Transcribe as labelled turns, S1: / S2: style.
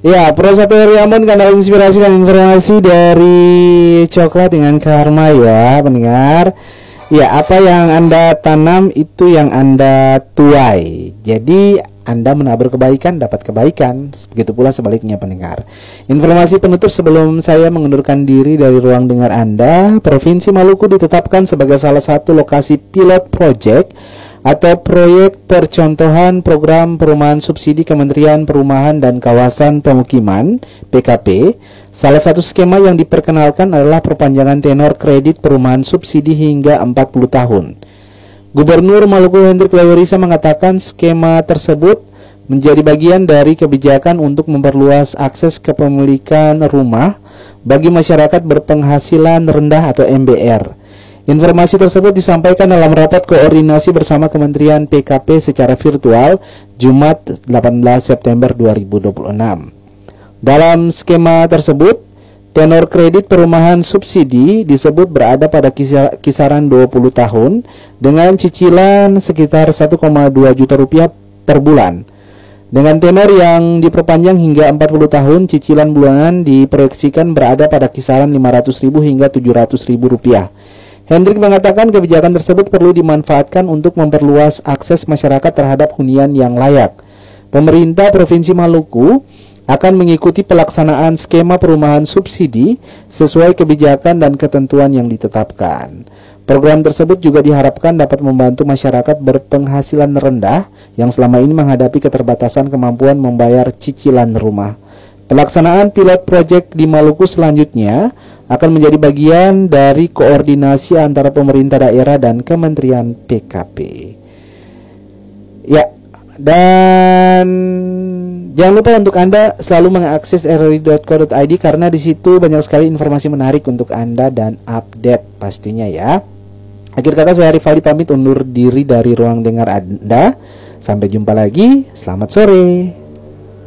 S1: Ya, Pro 1 Riamon, kanal inspirasi dan informasi dari Coklat dengan Karma ya, pendengar. Ya, apa yang Anda tanam itu yang Anda tuai. Jadi Anda menabur kebaikan, dapat kebaikan. Begitu pula sebaliknya, pendengar. Informasi penutup sebelum saya mengundurkan diri dari ruang dengar Anda. Provinsi Maluku ditetapkan sebagai salah satu lokasi pilot project atau proyek percontohan program perumahan subsidi Kementerian Perumahan dan Kawasan Pemukiman (PKP). Salah satu skema yang diperkenalkan adalah perpanjangan tenor kredit perumahan subsidi hingga 40 tahun. Gubernur Maluku Hendrik Lewerisa mengatakan skema tersebut menjadi bagian dari kebijakan untuk memperluas akses kepemilikan rumah bagi masyarakat berpenghasilan rendah atau MBR. Informasi tersebut disampaikan dalam rapat koordinasi bersama Kementerian PKP secara virtual Jumat 18 September 2026. Dalam skema tersebut, tenor kredit perumahan subsidi disebut berada pada kisaran 20 tahun dengan cicilan sekitar 1,2 juta rupiah per bulan. Dengan tenor yang diperpanjang hingga 40 tahun, cicilan bulanan diproyeksikan berada pada kisaran 500.000 hingga 700.000 rupiah. Hendrik mengatakan kebijakan tersebut perlu dimanfaatkan untuk memperluas akses masyarakat terhadap hunian yang layak. Pemerintah Provinsi Maluku akan mengikuti pelaksanaan skema perumahan subsidi sesuai kebijakan dan ketentuan yang ditetapkan. Program tersebut juga diharapkan dapat membantu masyarakat berpenghasilan rendah yang selama ini menghadapi keterbatasan kemampuan membayar cicilan rumah. Pelaksanaan pilot project di Maluku selanjutnya akan menjadi bagian dari koordinasi antara pemerintah daerah dan Kementerian PKP. Ya, dan jangan lupa untuk Anda selalu mengakses rri.co.id karena di situ banyak sekali informasi menarik untuk Anda dan update pastinya ya. Akhir kata saya Rivaldi pamit undur diri dari ruang dengar Anda. Sampai jumpa lagi. Selamat sore.